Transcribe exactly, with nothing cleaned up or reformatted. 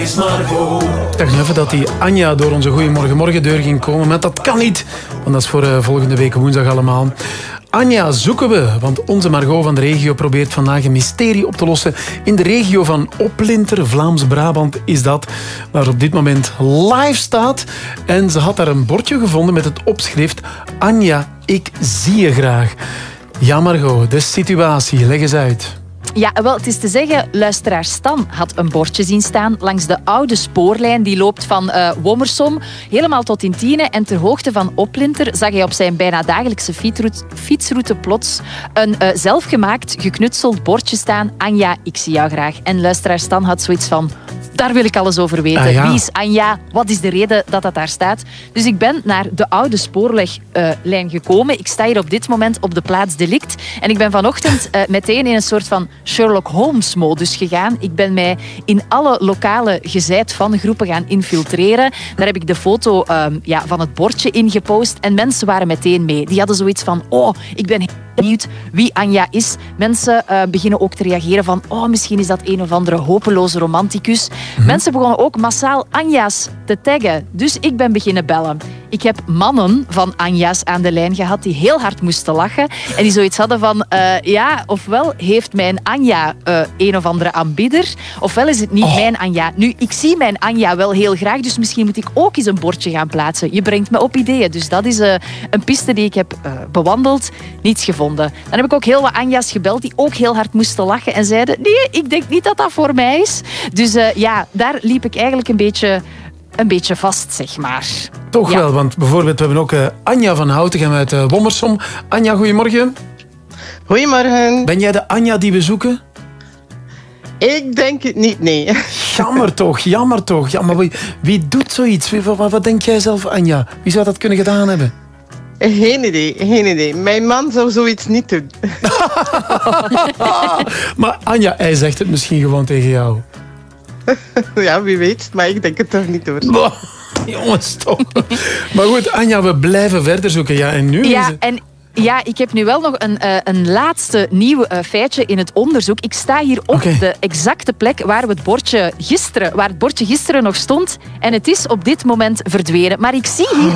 Ik dacht even dat die Anja door onze Goeiemorgenmorgendeur ging komen, maar dat kan niet, want dat is voor uh, volgende week woensdag allemaal. Anja zoeken we, want onze Margot van de regio probeert vandaag een mysterie op te lossen. In de regio van Oplinter, Vlaams-Brabant is dat, waar op dit moment live staat. En ze had daar een bordje gevonden met het opschrift Anja, ik zie je graag. Ja, Margot, de situatie, leg eens uit. Ja, wel, het is te zeggen, luisteraar Stan had een bordje zien staan langs de oude spoorlijn. Die loopt van uh, Wommersom helemaal tot in Tiene. En ter hoogte van Oplinter zag hij op zijn bijna dagelijkse fietsroute, fietsroute plots een uh, zelfgemaakt, geknutseld bordje staan. Anja, ik zie jou graag. En luisteraar Stan had zoiets van... Daar wil ik alles over weten. Ah, ja. Wie is Anja? Wat is de reden dat dat daar staat? Dus ik ben naar de oude spoorweglijn uh, gekomen. Ik sta hier op dit moment op de plaats delict. En ik ben vanochtend uh, meteen in een soort van Sherlock Holmes-modus gegaan. Ik ben mij in alle lokale gezeid van groepen gaan infiltreren. Daar heb ik de foto uh, ja, van het bordje ingepost. En mensen waren meteen mee. Die hadden zoiets van... Oh, ik ben... benieuwd wie Anja is. Mensen uh, beginnen ook te reageren van oh, misschien is dat een of andere hopeloze romanticus. Mm-hmm. Mensen begonnen ook massaal Anja's te taggen. Dus ik ben beginnen bellen. Ik heb mannen van Anja's aan de lijn gehad die heel hard moesten lachen. En die zoiets hadden van uh, ja, ofwel heeft mijn Anja uh, een of andere aanbidder, ofwel is het niet oh. mijn Anja. Nu, ik zie mijn Anja wel heel graag, dus misschien moet ik ook eens een bordje gaan plaatsen. Je brengt me op ideeën. Dus dat is uh, een piste die ik heb uh, bewandeld. Niets gevonden. Dan heb ik ook heel wat Anja's gebeld die ook heel hard moesten lachen en zeiden nee, ik denk niet dat dat voor mij is. Dus uh, ja, daar liep ik eigenlijk een beetje, een beetje vast, zeg maar. Toch ja. wel, want bijvoorbeeld we hebben ook uh, Anja van Houtegem uit uh, Wommersom. Anja, goedemorgen. Goedemorgen. Ben jij de Anja die we zoeken? Ik denk het niet, nee. Jammer toch, jammer toch. Ja, maar wie, wie doet zoiets? Wie, wat, wat denk jij zelf, Anja? Wie zou dat kunnen gedaan hebben? Geen idee, geen idee. Mijn man zou zoiets niet doen. Maar Anja, hij zegt het misschien gewoon tegen jou. Ja, wie weet. Maar ik denk het toch niet hoor. Oh, jongens, toch. Maar goed, Anja, we blijven verder zoeken. Ja, en nu? Ja, en... Ja, ik heb nu wel nog een, uh, een laatste nieuw uh, feitje in het onderzoek. Ik sta hier op okay. de exacte plek waar, we het bordje gisteren, waar het bordje gisteren nog stond. En het is op dit moment verdwenen. Maar ik zie hier